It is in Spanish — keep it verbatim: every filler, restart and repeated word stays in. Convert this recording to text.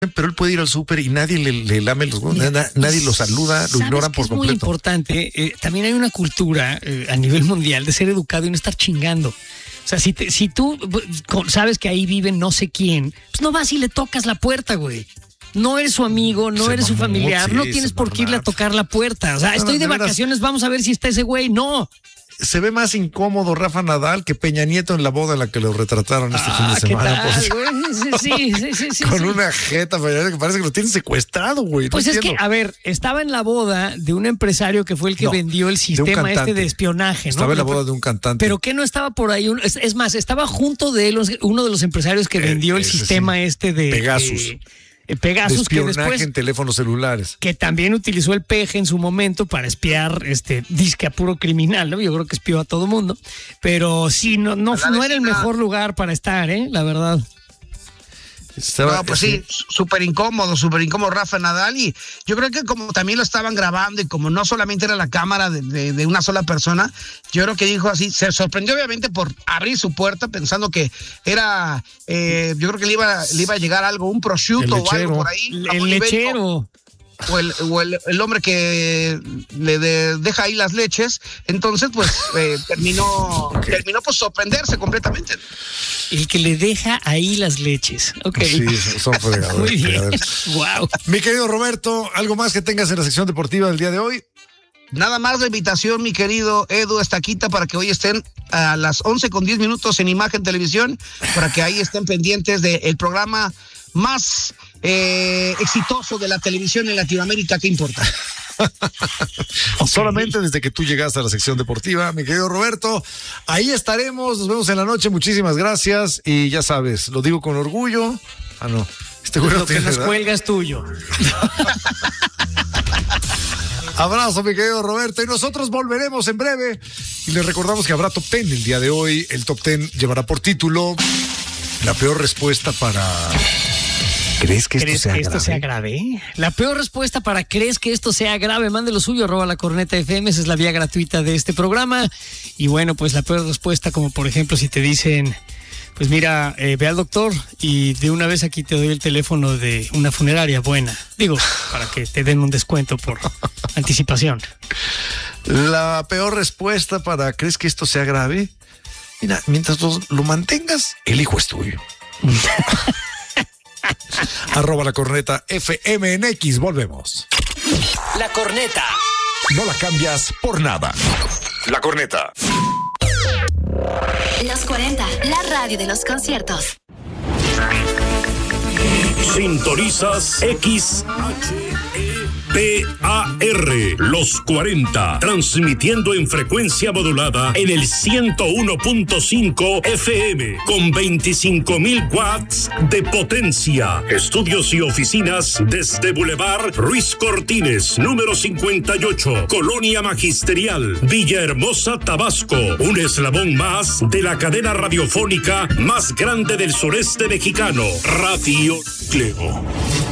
pero él puede ir al súper y nadie le, le lame los huevos, nadie, nadie lo saluda, lo ignoran por es completo. Es muy importante, eh, también hay una cultura eh, a nivel mundial de ser educado y no estar chingando. O sea, si, te, si tú sabes que ahí vive no sé quién, pues no vas y le tocas la puerta, güey. No eres su amigo, no se eres su mamó, familiar, sí, no tienes por qué irle a tocar la puerta. O sea, no, estoy de, de vacaciones, veras. vamos a ver si está ese güey. No. Se ve más incómodo Rafa Nadal que Peña Nieto en la boda en la que lo retrataron este ah, fin de semana. ¿qué tal, pues, güey? Sí, sí, sí, sí, con sí. una jeta que parece que lo tienen secuestrado, güey. No Pues es entiendo. que, a ver, estaba en la boda de un empresario que fue el que No, vendió el sistema de este de espionaje, ¿no? Estaba en la Pero- boda de un cantante. Pero que no estaba por ahí, un- es, es más, estaba junto de él uno de los empresarios que Eh, vendió el ese sistema sí. este de Pegasus. eh, eh, Pegasus, de que espionaje después en teléfonos celulares. que también utilizó el peje en su momento para espiar, este, disque a puro criminal, ¿no? Yo creo que espió a todo mundo, pero sí, no, no, no era el mejor lugar para estar, ¿eh? La verdad. Estaba, No, pues sí, súper incómodo, súper incómodo Rafa Nadal, y yo creo que como también lo estaban grabando y como no solamente era la cámara de, de, de una sola persona, yo creo que dijo así, se sorprendió obviamente por abrir su puerta pensando que era, eh, yo creo que le iba, le iba a llegar algo, un prosciutto o algo por ahí. El, jamón el ibérico, lechero. O, el, o el, el hombre que le de, deja ahí las leches, entonces pues eh, terminó, Okay. terminó pues sorprenderse completamente. El que le deja ahí las leches. Ok. Sí, son fregadores. Muy bien. fregadores. Wow. Mi querido Roberto, ¿algo más que tengas en la sección deportiva del día de hoy? Nada más la invitación, mi querido Edu Estaquita, para que hoy estén a las once con diez minutos en Imagen Televisión, para que ahí estén pendientes del programa más eh, exitoso de la televisión en Latinoamérica. ¿Qué importa? Okay. Solamente desde que tú llegaste a la sección deportiva, mi querido Roberto. Ahí estaremos, nos vemos en la noche, muchísimas gracias. Y ya sabes, lo digo con orgullo. Ah, no, este güey no Lo que tiene nos edad. cuelga es tuyo. Abrazo, mi querido Roberto, y nosotros volveremos en breve. Y les recordamos que habrá Top Ten el día de hoy. El Top Ten llevará por título la peor respuesta para... ¿Crees que esto ¿Crees sea que esto grave? sea grave? La peor respuesta para ¿crees que esto sea grave? Mande lo suyo, arroba la corneta F M, esa es la vía gratuita de este programa. Y bueno, pues la peor respuesta, como por ejemplo si te dicen, pues mira, eh, ve al doctor y de una vez aquí te doy el teléfono de una funeraria buena. Digo, para que te den un descuento por anticipación. La peor respuesta para ¿crees que esto sea grave? Mira, mientras lo, lo mantengas, el hijo es tuyo. Arroba la corneta F M N X, volvemos. La corneta. No la cambias por nada. La corneta. Los cuarenta, la radio de los conciertos. Sintonizas X H E P A R, los cuarenta, transmitiendo en frecuencia modulada en el ciento uno punto cinco F M con veinticinco mil watts de potencia. Estudios y oficinas desde Boulevard Ruiz Cortines, número cincuenta y ocho, Colonia Magisterial, Villahermosa, Tabasco. Un eslabón más de la cadena radiofónica más grande del sureste mexicano, Radio Clego.